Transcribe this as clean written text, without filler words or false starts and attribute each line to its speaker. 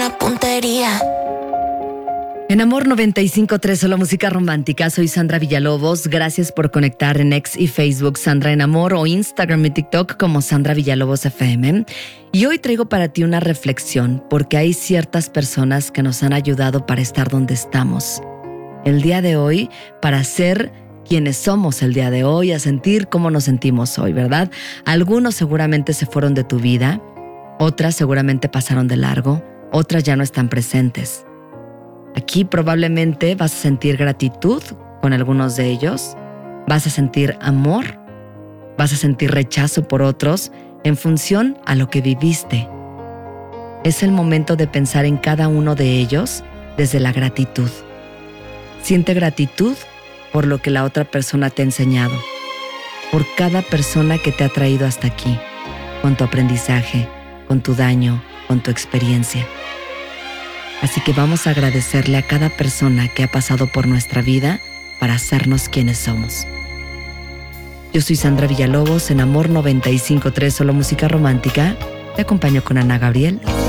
Speaker 1: buena puntería.
Speaker 2: En Amor 95.3, solo música romántica. Soy Sandra Villalobos. Gracias por conectar en X y Facebook Sandra en Amor o Instagram y TikTok como Sandra Villalobos FM. Y hoy traigo para ti una reflexión porque hay ciertas personas que nos han ayudado para estar donde estamos el día de hoy, para ser quienes somos el día de hoy, a sentir cómo nos sentimos hoy, ¿verdad? Algunos seguramente se fueron de tu vida, otras seguramente pasaron de largo, otras ya no están presentes. Aquí probablemente vas a sentir gratitud con algunos de ellos, vas a sentir amor, vas a sentir rechazo por otros en función a lo que viviste. Es el momento de pensar en cada uno de ellos desde la gratitud. Siente gratitud por lo que la otra persona te ha enseñado, por cada persona que te ha traído hasta aquí, con tu aprendizaje, con tu daño, con tu experiencia. Así que vamos a agradecerle a cada persona que ha pasado por nuestra vida para hacernos quienes somos. Yo soy Sandra Villalobos en Amor 95.3, solo música romántica. Te acompaño con Ana Gabriel.